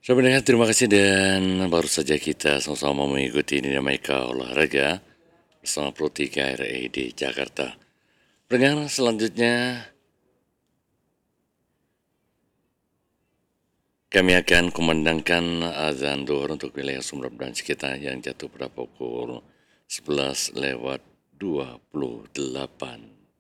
Sebenarnya terima kasih dan baru saja kita sama-sama mengikuti dinamika olahraga bersama Pro 3 RI di Jakarta. Pendengar selanjutnya kami akan kumandangkan azan duhur untuk wilayah Sumeneb dan sekitar yang jatuh pada pukul 11 lewat 28